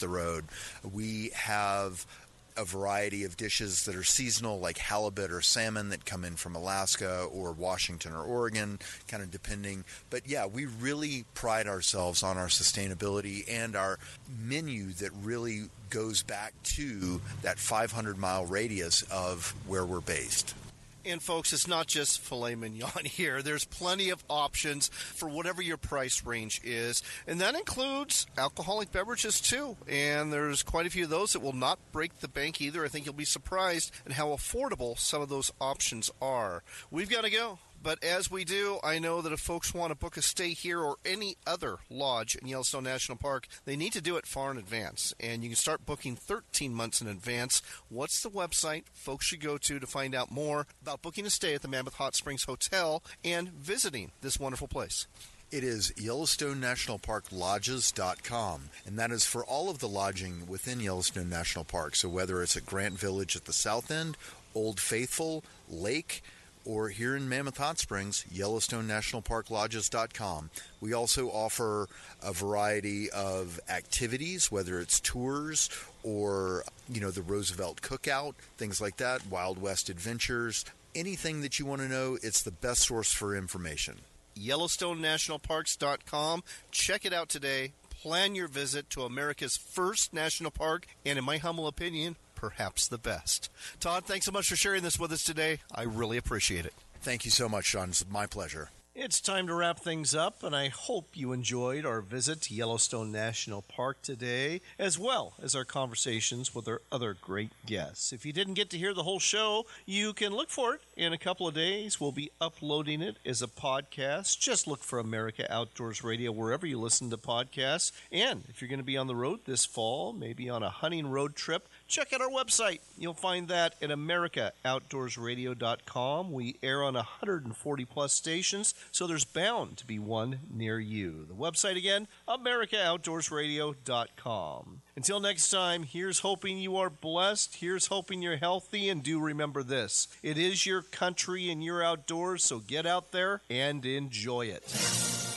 the road. We have a variety of dishes that are seasonal, like halibut or salmon that come in from Alaska or Washington or Oregon, kind of depending. But yeah, we really pride ourselves on our sustainability and our menu that really goes back to that 500-mile radius of where we're based. And folks, it's not just filet mignon here. There's plenty of options for whatever your price range is. And that includes alcoholic beverages too. And there's quite a few of those that will not break the bank either. I think you'll be surprised at how affordable some of those options are. We've got to go. But as we do, I know that if folks want to book a stay here or any other lodge in Yellowstone National Park, they need to do it far in advance. And you can start booking 13 months in advance. What's the website folks should go to find out more about booking a stay at the Mammoth Hot Springs Hotel and visiting this wonderful place? It is YellowstoneNationalParkLodges.com, and that is for all of the lodging within Yellowstone National Park. So whether it's at Grant Village at the south end, Old Faithful, Lake, or here in Mammoth Hot Springs, YellowstoneNationalParkLodges.com. We also offer a variety of activities, whether it's tours or, the Roosevelt Cookout, things like that, Wild West Adventures. Anything that you want to know, it's the best source for information. YellowstoneNationalParks.com. Check it out today. Plan your visit to America's first national park, and in my humble opinion, perhaps the best. Todd, thanks so much for sharing this with us today. I really appreciate it. Thank you so much, Sean. It's my pleasure. It's time to wrap things up, and I hope you enjoyed our visit to Yellowstone National Park today, as well as our conversations with our other great guests. If you didn't get to hear the whole show, you can look for it in a couple of days. We'll be uploading it as a podcast. Just look for America Outdoors Radio wherever you listen to podcasts. And if you're going to be on the road this fall, maybe on a hunting road trip, check out our website. You'll find that at AmericaOutdoorsRadio.com. We air on 140-plus stations, so there's bound to be one near you. The website again, AmericaOutdoorsRadio.com. Until next time, here's hoping you are blessed. Here's hoping you're healthy. And do remember this. It is your country and your outdoors, so get out there and enjoy it.